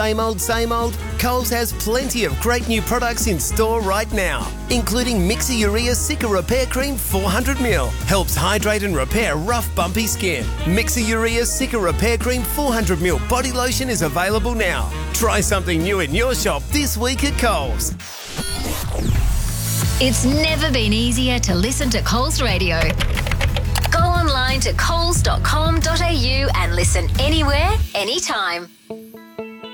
Same old? Coles has plenty of great new products in store right now, including Mixer Urea Cica Repair Cream 400ml. Helps hydrate and repair rough, bumpy skin. Mixer Urea Cica Repair Cream 400ml body lotion is available now. Try something new in your shop this week at Coles. It's never been easier to listen to Coles Radio. Go online to coles.com.au and listen anywhere, anytime.